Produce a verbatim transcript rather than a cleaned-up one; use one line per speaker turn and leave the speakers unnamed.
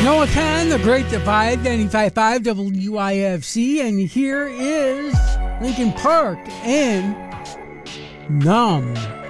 Noah Khan, The Great Divide, ninety-five point five W I F C, and here is Linkin Park and Numb.